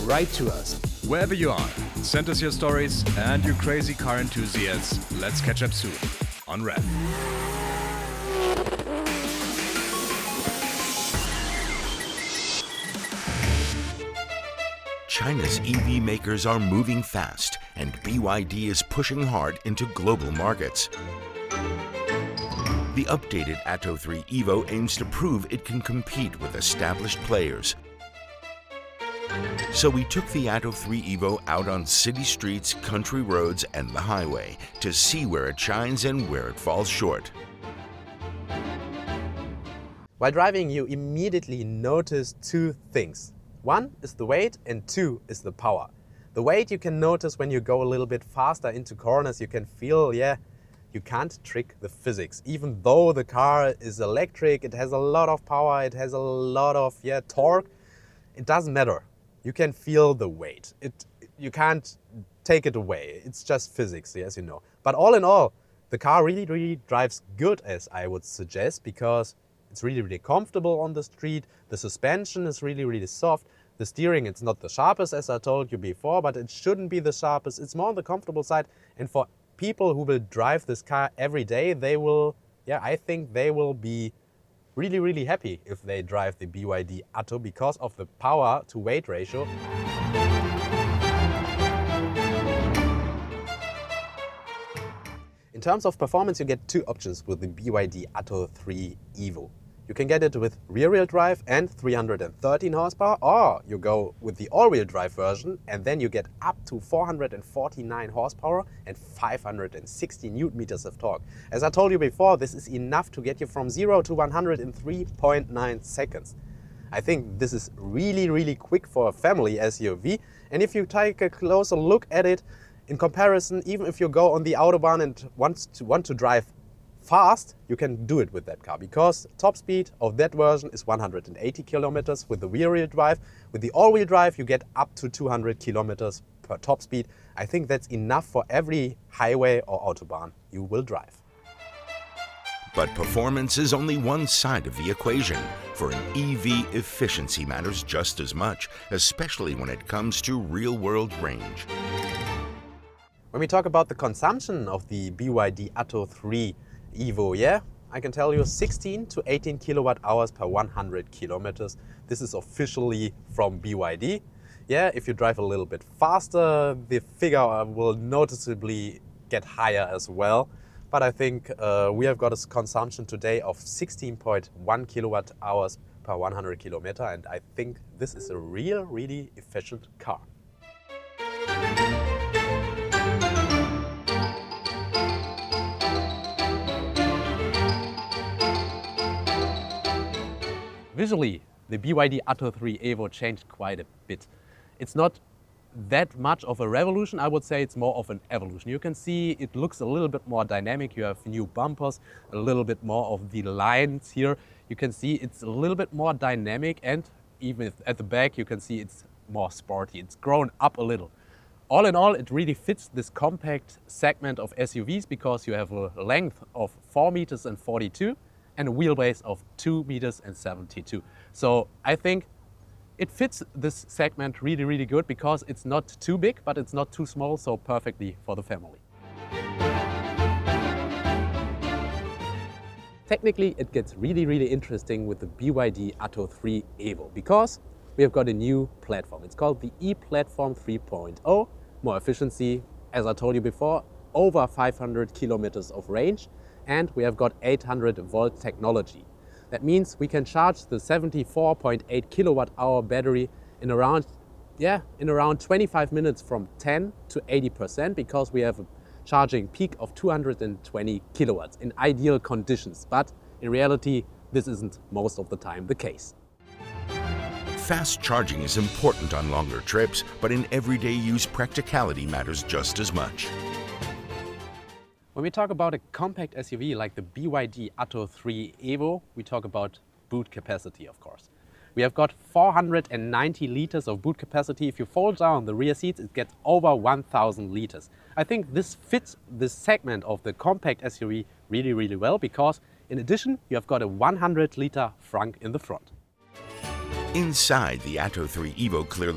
write to us. Wherever you are, send us your stories and you crazy car enthusiasts. Let's catch up soon on Rev. China's EV makers are moving fast, and BYD is pushing hard into global markets. The updated Atto 3 Evo aims to prove it can compete with established players. So we took the Atto 3 Evo out on city streets, country roads, and the highway to see where it shines and where it falls short. While driving, you immediately notice two things. One is the weight and two is the power. The weight you can notice when you go a little bit faster into corners. You can feel, you can't trick the physics. Even though the car is electric, it has a lot of power, it has a lot of torque. It doesn't matter. You can feel the weight. You can't take it away. It's just physics, as you know. But all in all, the car really drives good, as I would suggest, because it's really comfortable on the street. The suspension is really soft. The steering, it's not the sharpest, as I told you before, but it shouldn't be the sharpest. It's more on the comfortable side. And for people who will drive this car every day, they will, I think they will be really happy if they drive the BYD Atto because of the power to weight ratio. In terms of performance, you get two options with the BYD Atto 3 Evo. You can get it with rear-wheel drive and 313 horsepower, or you go with the all-wheel drive version and then you get up to 449 horsepower and 560 Newton-meters of torque. As I told you before, this is enough to get you from 0 to 100 in 3.9 seconds. I think this is really quick for a family SUV, and if you take a closer look at it, in comparison, even if you go on the Autobahn and want to drive fast, you can do it with that car, because top speed of that version is 180 kilometers with the rear-wheel drive. With the all-wheel drive, you get up to 200 kilometers per top speed. I think that's enough for every highway or Autobahn you will drive. But performance is only one side of the equation. For an EV, efficiency matters just as much, especially when it comes to real-world range. When we talk about the consumption of the BYD Atto 3 Evo, I can tell you 16 to 18 kilowatt hours per 100 kilometers. This is officially from BYD. If you drive a little bit faster, the figure will noticeably get higher as well. But I think we have got a consumption today of 16.1 kilowatt hours per 100 kilometer, and I think this is a really efficient car. Visually, the BYD Atto 3 Evo changed quite a bit. It's not that much of a revolution, I would say it's more of an evolution. You can see it looks a little bit more dynamic. You have new bumpers, a little bit more of the lines here. You can see it's a little bit more dynamic, and even at the back you can see it's more sporty. It's grown up a little. All in all, it really fits this compact segment of SUVs because you have a length of 4 meters and 42 and a wheelbase of 2 meters and 72. So I think it fits this segment really good because it's not too big, but it's not too small, so perfectly for the family. Technically, it gets really interesting with the BYD Atto 3 Evo because we have got a new platform. It's called the E-Platform 3.0. More efficiency, as I told you before, over 500 kilometers of range, and we have got 800 volt technology. That means we can charge the 74.8 kilowatt hour battery in around 25 minutes from 10 to 80% because we have a charging peak of 220 kilowatts in ideal conditions. But in reality, this isn't most of the time the case. Fast charging is important on longer trips, but in everyday use, practicality matters just as much. When we talk about a compact SUV like the BYD Atto 3 Evo, we talk about boot capacity, of course. We have got 490 liters of boot capacity. If you fold down the rear seats, it gets over 1,000 liters. I think this fits this segment of the compact SUV really well because in addition, you have got a 100-liter frunk in the front. Inside, the Atto 3 Evo clearly